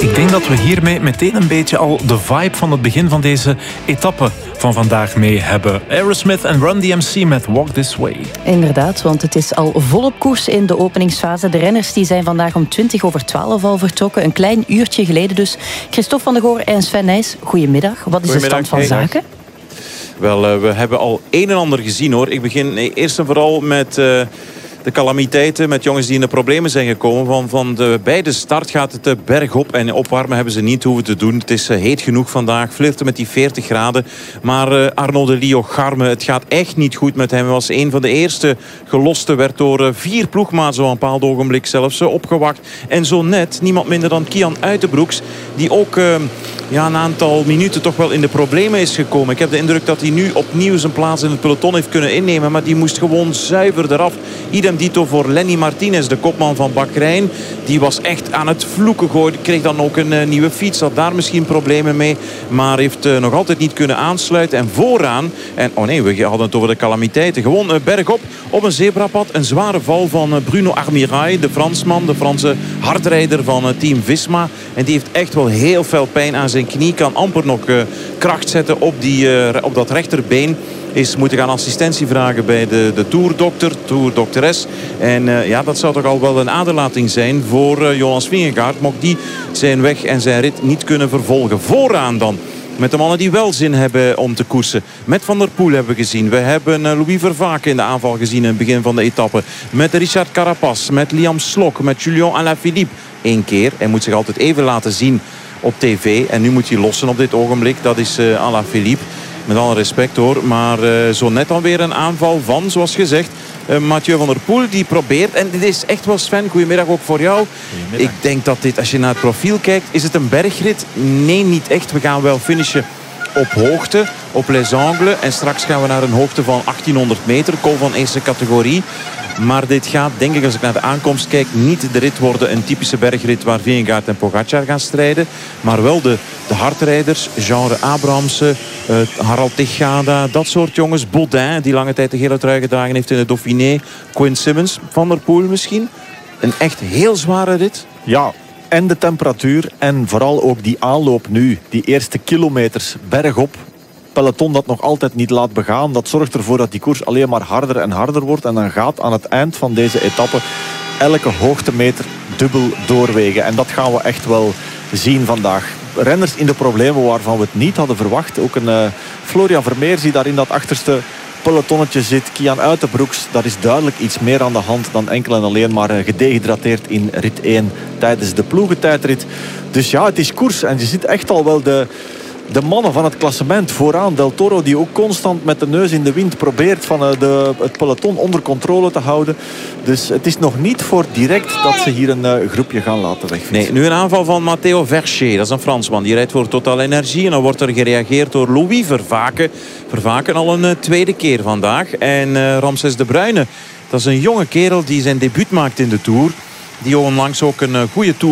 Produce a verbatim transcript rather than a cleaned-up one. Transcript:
Ik denk dat we hiermee meteen een beetje al de vibe van het begin van deze etappe van vandaag mee hebben. Aerosmith en Run D M C met Walk This Way. Inderdaad, want het is al volop koers in de openingsfase. De renners die zijn vandaag om twintig over twaalf al vertrokken. Een klein uurtje geleden dus. Christophe van der Goor en Sven Nys, goedemiddag. Wat is de stand van zaken? Wel, uh, we hebben al een en ander gezien hoor. Ik begin nee, eerst en vooral met uh, de calamiteiten. Met jongens die in de problemen zijn gekomen. Van, van de, bij de start gaat het uh, bergop. En opwarmen hebben ze niet hoeven te doen. Het is uh, heet genoeg vandaag. Flirten met die veertig graden. Maar uh, Arnaud de Liot-Garme, het gaat echt niet goed met hem. Hij was een van de eerste gelosten. Werd door uh, vier ploegmaats op een bepaald ogenblik zelfs uh, opgewacht. En zo net niemand minder dan Kian Uitenbroeks. Die ook... Uh, Ja, een aantal minuten toch wel in de problemen is gekomen. Ik heb de indruk dat hij nu opnieuw zijn plaats in het peloton heeft kunnen innemen. Maar die moest gewoon zuiver eraf. Idem dito voor Lenny Martinez, de kopman van Bahrein. Die was echt aan het vloeken gooien. Kreeg dan ook een uh, nieuwe fiets. Had daar misschien problemen mee. Maar heeft uh, nog altijd niet kunnen aansluiten. En vooraan... En, oh nee, we hadden het over de calamiteiten. Gewoon uh, bergop op een zebrapad. Een zware val van uh, Bruno Armirail. De Fransman, de Franse hardrijder van uh, Team Visma. En die heeft echt wel heel veel pijn aan zijn knie, kan amper nog uh, kracht zetten op, die, uh, op dat rechterbeen. Is moeten gaan assistentie vragen bij de, de toerdokter, toerdokteres. En uh, ja, dat zou toch al wel een aderlating zijn voor uh, Jonas Vingegaard. Mocht die zijn weg en zijn rit niet kunnen vervolgen. Vooraan dan. Met de mannen die wel zin hebben om te koersen. Met Van der Poel hebben we gezien. We hebben Louis Vervaeke in de aanval gezien in het begin van de etappe. Met Richard Carapaz, met Liam Slok, met Julian Alaphilippe. Eén keer. Hij moet zich altijd even laten zien op tv. En nu moet hij lossen op dit ogenblik. Dat is uh, Alaphilippe. Met alle respect hoor. Maar uh, zo net dan weer een aanval van, zoals gezegd, uh, Mathieu van der Poel. Die probeert. En dit is echt wel, Sven, goedemiddag ook voor jou. Ik denk dat dit, als je naar het profiel kijkt, is het een bergrit? Nee, niet echt. We gaan wel finishen op hoogte, op Les Angles. En straks gaan we naar een hoogte van achttienhonderd meter. Col van eerste categorie. Maar dit gaat, denk ik, als ik naar de aankomst kijk, niet de rit worden. Een typische bergrit waar Vingegaard en Pogacar gaan strijden. Maar wel de, de hardrijders. Genre Abrahamsen, uh, Harald Tejada, dat soort jongens. Baudin, die lange tijd de gele trui gedragen heeft in de Dauphiné. Quinn Simmons, Van der Poel misschien. Een echt heel zware rit. Ja, en de temperatuur. En vooral ook die aanloop nu. Die eerste kilometers bergop. Peloton dat nog altijd niet laat begaan. Dat zorgt ervoor dat die koers alleen maar harder en harder wordt. En dan gaat aan het eind van deze etappe elke hoogtemeter dubbel doorwegen. En dat gaan we echt wel zien vandaag. Renners in de problemen waarvan we het niet hadden verwacht. Ook een uh, Florian Vermeers die daar in dat achterste pelotonnetje zit. Kian Uitenbroeks, daar is duidelijk iets meer aan de hand dan enkel en alleen maar uh, gedehydrateerd in rit één tijdens de ploegentijdrit. Dus ja, het is koers. En je ziet echt al wel de... De mannen van het klassement vooraan, Del Toro, die ook constant met de neus in de wind probeert van de, het peloton onder controle te houden. Dus het is nog niet voor direct dat ze hier een uh, groepje gaan laten wegfietsen. Nee, nu een aanval van Matteo Vercher, dat is een Fransman. Die rijdt voor Total Energie en dan wordt er gereageerd door Louis Vervaeke. Vervaeke al een uh, tweede keer vandaag. En uh, Ramses de Bruyne, dat is een jonge kerel die zijn debuut maakt in de Tour. Die onlangs ook een uh, goede Tour